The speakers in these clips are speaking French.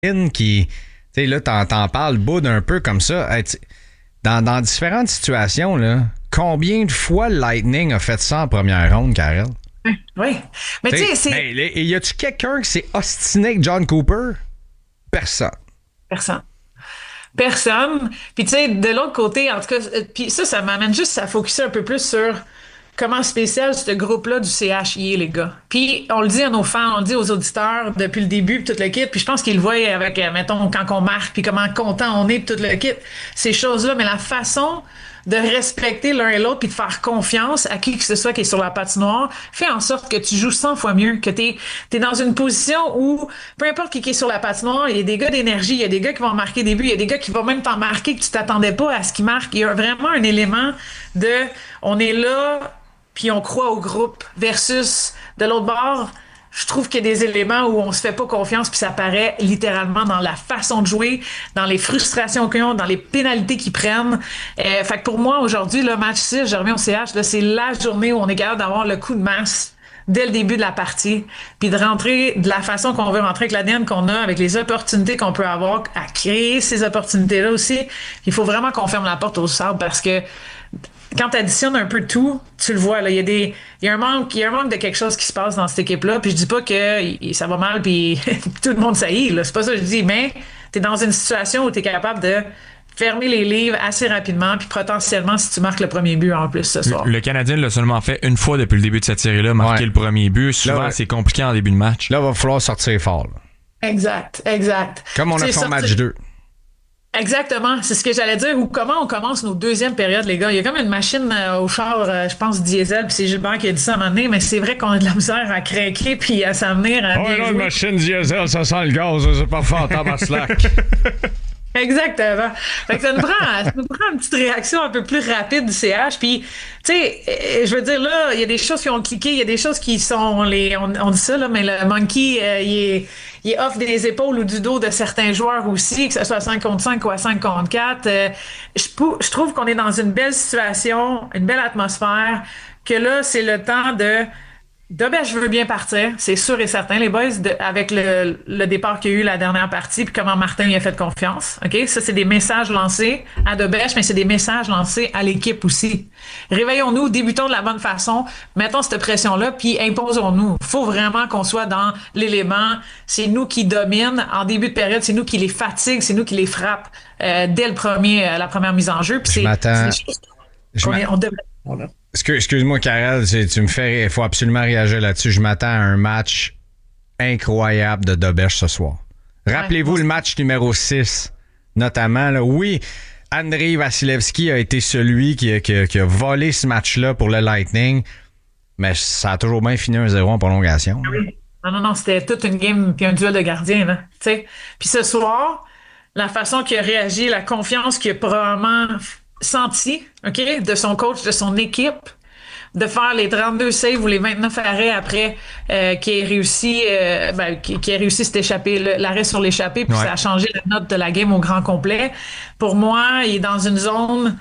qui, tu sais, là, t'en parles, Boud, un peu comme ça. Hey, dans différentes situations, là, combien de fois le Lightning a fait ça en première ronde, Karel? Oui. Mais tu sais, c'est. Mais y a-tu quelqu'un qui s'est ostiné avec John Cooper? Personne. Personne. Puis tu sais, de l'autre côté, en tout cas, puis ça m'amène juste à focuser un peu plus sur comment spécial ce groupe-là du CHI est, les gars. Puis on le dit à nos fans, on le dit aux auditeurs depuis le début, puis tout le kit, puis je pense qu'ils le voient avec, mettons, quand on marque, puis comment content on est, puis tout le kit, ces choses-là, mais la façon de respecter l'un et l'autre puis de faire confiance à qui que ce soit qui est sur la patinoire fait en sorte que tu joues 100 fois mieux, que t'es dans une position où peu importe qui est sur la patinoire, il y a des gars d'énergie, il y a des gars qui vont marquer des buts, il y a des gars qui vont même t'en marquer que tu t'attendais pas à ce qu'ils marquent. Il y a vraiment un élément de on est là puis on croit au groupe versus de l'autre bord. Je trouve qu'il y a des éléments où on se fait pas confiance puis ça paraît littéralement dans la façon de jouer, dans les frustrations qu'ils ont, dans les pénalités qu'ils prennent. Fait que pour moi, aujourd'hui, le match 6, je reviens au CH, là, c'est la journée où on est capable d'avoir le coup de masse dès le début de la partie, puis de rentrer de la façon qu'on veut rentrer avec l'ADN qu'on a, avec les opportunités qu'on peut avoir à créer ces opportunités-là aussi. Il faut vraiment qu'on ferme la porte au sable parce que quand tu additionnes un peu de tout, tu le vois, là, il y a un manque de quelque chose qui se passe dans cette équipe-là, puis je dis pas que ça va mal puis tout le monde saillit, là, c'est pas ça que je dis, mais t'es dans une situation où t'es capable de fermer les livres assez rapidement, puis potentiellement si tu marques le premier but en plus ce soir. Le Canadien l'a seulement fait une fois depuis le début de cette série-là, marquer le premier but. Souvent, c'est compliqué en début de match. Là, il va falloir sortir fort. Là. Exact. Comme on a fait au match 2. Exactement, c'est ce que j'allais dire. Ou comment on commence nos deuxièmes périodes, les gars. Il y a comme une machine au char, je pense, diesel, puis c'est Gilbert qui a dit ça à un moment donné, mais c'est vrai qu'on a de la misère à craquer puis à s'amener à bien jouer. Une machine diesel, ça sent le gaz, c'est pas fort en slack. Exactement. Fait que ça nous prend une petite réaction un peu plus rapide du CH. Puis, tu sais, je veux dire, là, il y a des choses qui ont cliqué, il y a des choses qui sont, on dit ça, là, mais le monkey, il est off des épaules ou du dos de certains joueurs aussi, que ce soit à 5 contre 5 ou à 5 contre 4. Je trouve qu'on est dans une belle situation, une belle atmosphère, que là, c'est le temps de je veux bien partir, c'est sûr et certain, les boys, avec le départ qu'il y a eu la dernière partie, puis comment Martin y a fait confiance. OK? Ça, c'est des messages lancés à Debèche, mais c'est des messages lancés à l'équipe aussi. Réveillons-nous, débutons de la bonne façon, mettons cette pression-là, puis imposons-nous. Faut vraiment qu'on soit dans l'élément. C'est nous qui dominent en début de période, c'est nous qui les fatigue, c'est nous qui les frappe dès la première mise en jeu. Puis c'est des choses on devrait. Excuse-moi, Karel, il faut absolument réagir là-dessus. Je m'attends à un match incroyable de Dobèche ce soir. Rappelez-vous le match numéro 6, notamment. Là, oui, Andrei Vasilevski a été celui qui a volé ce match-là pour le Lightning, mais ça a toujours bien fini 1-0 en prolongation. Oui. Non, c'était toute une game puis un duel de gardiens. Là, t'sais. Puis ce soir, la façon qu'il a réagi, la confiance qu'il a probablement senti, OK, de son coach, de son équipe, de faire les 32 saves ou les 29 arrêts après qui ait réussi cet échappé, l'arrêt sur l'échappé, puis ça a changé la note de la game au grand complet. Pour moi, il est dans une zone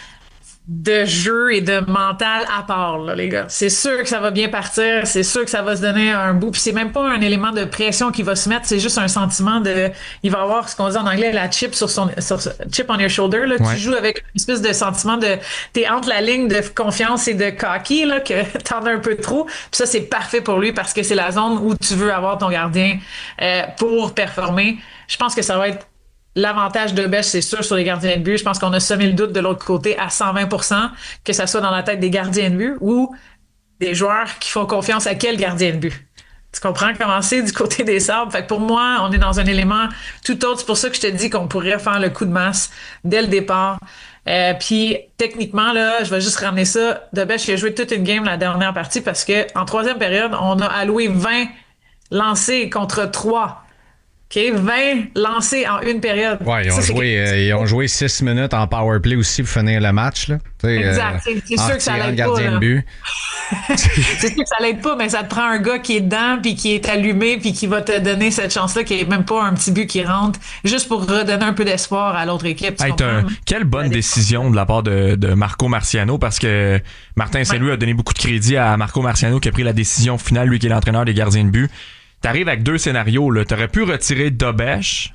de jeu et de mental à part, là, les gars. C'est sûr que ça va bien partir, c'est sûr que ça va se donner un bout, puis c'est même pas un élément de pression qui va se mettre, c'est juste un sentiment il va avoir ce qu'on dit en anglais, la chip sur chip on your shoulder, là. Tu joues avec une espèce de sentiment t'es entre la ligne de confiance et de cocky, là, que t'en as un peu trop, puis ça, c'est parfait pour lui parce que c'est la zone où tu veux avoir ton gardien pour performer. Je pense que ça va être l'avantage de Bech, c'est sûr, sur les gardiens de but. Je pense qu'on a semé le doute de l'autre côté à 120%, que ça soit dans la tête des gardiens de but ou des joueurs qui font confiance à quel gardien de but. Tu comprends comment c'est du côté des Sabres? Fait que pour moi, on est dans un élément tout autre. C'est pour ça que je te dis qu'on pourrait faire le coup de masse dès le départ. Puis techniquement, là, je vais juste ramener ça. Debèche, il a joué toute une game la dernière partie parce que en troisième période, on a alloué 20 lancés contre 3. OK, 20 lancés en une période. Ouais, ils ont joué 6 minutes en power play aussi pour finir le match. Là. Exact. C'est sûr que ça l'aide pas. De but. C'est sûr que ça l'aide pas, mais ça te prend un gars qui est dedans, puis qui est allumé, puis qui va te donner cette chance-là, qui est même pas un petit but qui rentre, juste pour redonner un peu d'espoir à l'autre équipe. Quelle bonne décision de la part de Marco Marciano, parce que Martin Saint-Louis a donné beaucoup de crédit à Marco Marciano qui a pris la décision finale, lui qui est l'entraîneur des gardiens de but. T'arrives avec deux scénarios, là. T'aurais pu retirer Dobèche